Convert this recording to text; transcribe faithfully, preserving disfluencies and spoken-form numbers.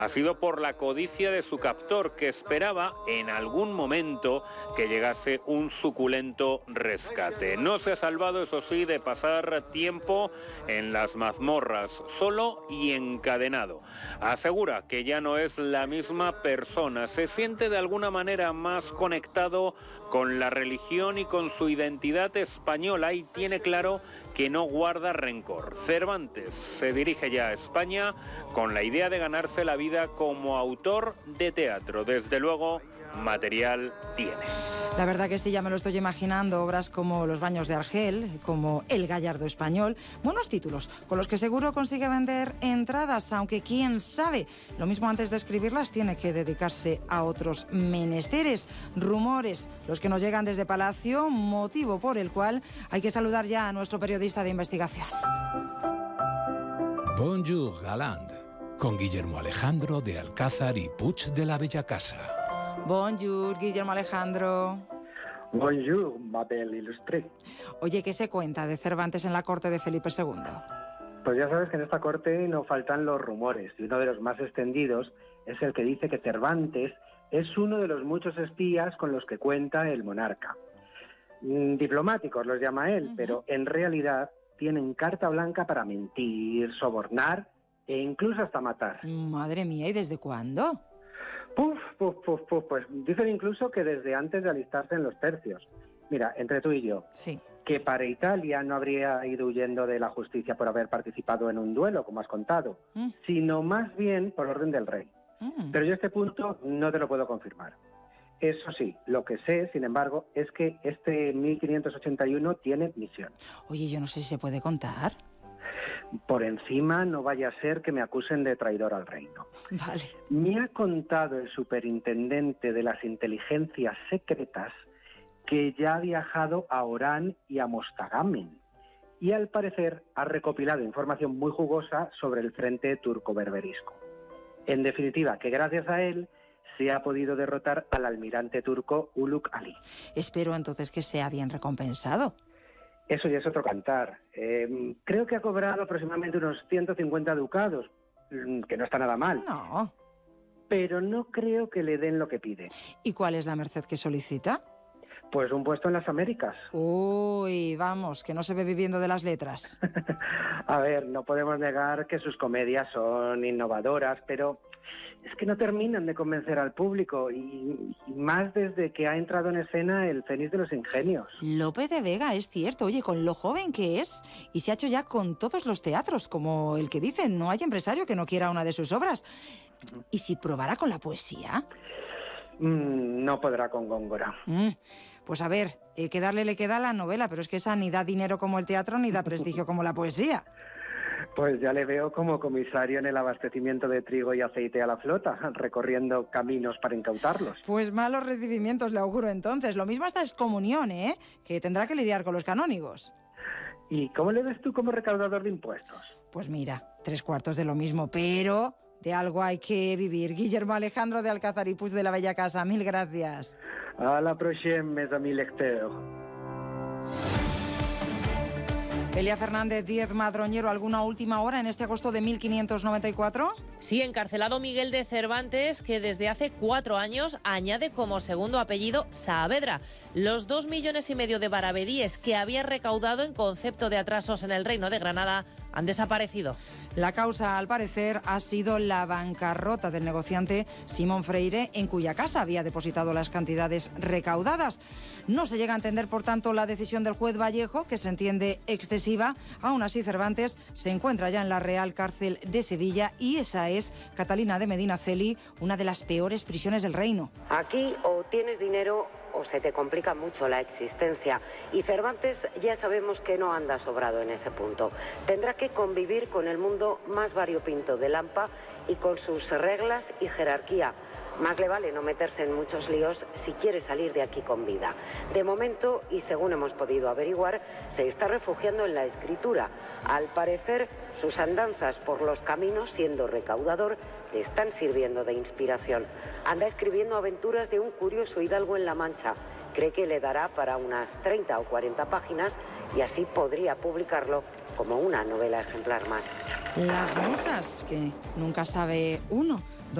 ha sido por la codicia de su captor, que esperaba en algún momento que llegase un suculento rescate. No se ha salvado, eso sí, de pasar tiempo en las mazmorras, solo y encadenado. Asegura que ya no es la misma persona, se siente de alguna manera más conectado con la religión y con su identidad española, y tiene claro que no guarda rencor. Cervantes se dirige ya a España con la idea de ganarse la vida como autor de teatro. Desde luego, material tiene. La verdad que sí, ya me lo estoy imaginando, obras como Los baños de Argel, como El gallardo español, buenos títulos con los que seguro consigue vender entradas, aunque quién sabe, lo mismo antes de escribirlas tiene que dedicarse a otros menesteres, rumores, los que nos llegan desde Palacio, motivo por el cual hay que saludar ya a nuestro periodista de investigación. Bonjour, Galande, con Guillermo Alejandro de Alcázar y Puig de la Bellacasa. Bonjour, Guillermo Alejandro. Bonjour, ma belle illustrée. Oye, ¿qué se cuenta de Cervantes en la corte de Felipe segundo? Pues ya sabes que en esta corte no faltan los rumores, y uno de los más extendidos es el que dice que Cervantes es uno de los muchos espías con los que cuenta el monarca. Mm, diplomáticos los llama él, uh-huh. Pero en realidad tienen carta blanca para mentir, sobornar e incluso hasta matar. Madre mía, ¿y desde cuándo? Puf, puf, puf, puf, pues dicen incluso que desde antes de alistarse en los tercios. Mira, entre tú y yo, sí. Que para Italia no habría ido huyendo de la justicia por haber participado en un duelo, como has contado, mm. sino más bien por orden del rey. Mm. Pero yo este punto no te lo puedo confirmar. Eso sí, lo que sé, sin embargo, es que este mil quinientos ochenta y uno tiene misión. Oye, yo no sé si se puede contar. Por encima, no vaya a ser que me acusen de traidor al reino. Vale. Me ha contado el superintendente de las inteligencias secretas que ya ha viajado a Orán y a Mostagamen, y al parecer ha recopilado información muy jugosa sobre el frente turco-berberisco. En definitiva, que gracias a él se ha podido derrotar al almirante turco Uluk Ali. Espero entonces que sea bien recompensado. Eso ya es otro cantar. Eh, creo que ha cobrado aproximadamente unos ciento cincuenta ducados, que no está nada mal. No. Pero no creo que le den lo que pide. ¿Y cuál es la merced que solicita? Pues un puesto en las Américas. Uy, vamos, que no se ve viviendo de las letras. A ver, no podemos negar que sus comedias son innovadoras, pero es que no terminan de convencer al público, y, y más desde que ha entrado en escena el Fénix de los Ingenios. Lope de Vega, es cierto, oye, con lo joven que es, y se ha hecho ya con todos los teatros, como el que dicen, no hay empresario que no quiera una de sus obras. ¿Y si probara con la poesía? Mm, no podrá con Góngora. Mm, pues a ver, eh, que darle le queda a la novela, pero es que esa ni da dinero como el teatro, ni da prestigio como la poesía. Pues ya le veo como comisario en el abastecimiento de trigo y aceite a la flota, recorriendo caminos para incautarlos. Pues malos recibimientos le auguro entonces. Lo mismo hasta excomunión, ¿eh? Que tendrá que lidiar con los canónigos. ¿Y cómo le ves tú como recaudador de impuestos? Pues mira, tres cuartos de lo mismo, pero de algo hay que vivir. Guillermo Alejandro de Alcázar y Puig de la Bellacasa, mil gracias. A la próxima, mes amis lecteurs. Elia Fernández Díez Madroñero, ¿alguna última hora en este agosto de mil quinientos noventa y cuatro? Sí, encarcelado Miguel de Cervantes, que desde hace cuatro años añade como segundo apellido Saavedra. Los dos millones y medio de baravedíes que había recaudado en concepto de atrasos en el Reino de Granada han desaparecido. La causa, al parecer, ha sido la bancarrota del negociante Simón Freire, en cuya casa había depositado las cantidades recaudadas. No se llega a entender, por tanto, la decisión del juez Vallejo, que se entiende excesiva. Aún así, Cervantes se encuentra ya en la Real Cárcel de Sevilla, y esa es, Catalina de Medinaceli, una de las peores prisiones del reino. Aquí o tienes dinero o se te complica mucho la existencia, y Cervantes ya sabemos que no anda sobrado en ese punto. Tendrá que convivir con el mundo más variopinto de Lampa y con sus reglas y jerarquía. Más le vale no meterse en muchos líos si quiere salir de aquí con vida. De momento, y según hemos podido averiguar, se está refugiando en la escritura. Al parecer, sus andanzas por los caminos, siendo recaudador, le están sirviendo de inspiración. Anda escribiendo aventuras de un curioso hidalgo en La Mancha. Cree que le dará para unas treinta o cuarenta páginas, y así podría publicarlo como una novela ejemplar más. Las musas, que nunca sabe uno.